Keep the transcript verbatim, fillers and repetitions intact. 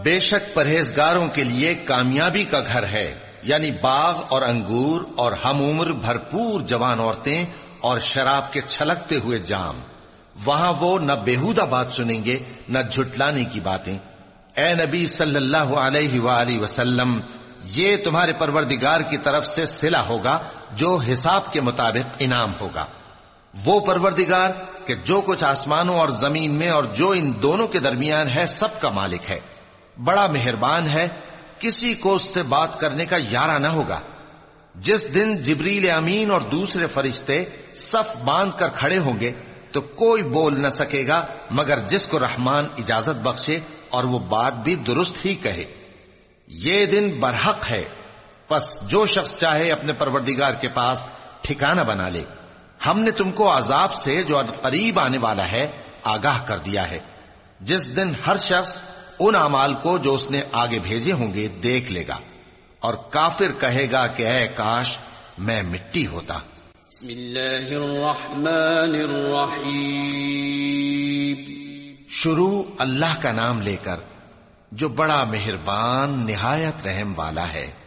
بے شک پرہیزگاروں کے لیے کامیابی کا گھر ہے، یعنی باغ اور انگور اور ہم عمر بھرپور جوان عورتیں اور شراب کے چھلکتے ہوئے جام۔ وہاں وہ نہ بیہودہ بات سنیں گے نہ جھٹلانے کی باتیں۔ اے نبی صلی اللہ علیہ وآلہ وسلم، یہ تمہارے پروردگار کی طرف سے صلہ ہوگا جو حساب کے مطابق انعام ہوگا۔ وہ پروردگار کہ جو کچھ آسمانوں اور زمین میں اور جو ان دونوں کے درمیان ہے سب کا مالک ہے، بڑا مہربان ہے، کسی کو اس سے بات کرنے کا یارہ نہ ہوگا۔ جس دن جبریل امین اور دوسرے فرشتے صف باندھ کر کھڑے ہوں گے تو کوئی بول نہ سکے گا مگر جس کو رحمان اجازت بخشے اور وہ بات بھی درست ہی کہے۔ یہ دن برحق ہے، پس جو شخص چاہے اپنے پروردگار کے پاس ٹھکانہ بنا لے۔ ہم نے تم کو عذاب سے جو قریب آنے والا ہے آگاہ کر دیا ہے، جس دن ہر شخص ان اعمال کو جو اس نے آگے بھیجے ہوں گے دیکھ لے گا، اور کافر کہے گا کہ اے کاش میں مٹی ہوتا۔ بسم اللہ الرحمن الرحیم۔ شروع اللہ کا نام لے کر جو بڑا مہربان نہایت رحم والا ہے۔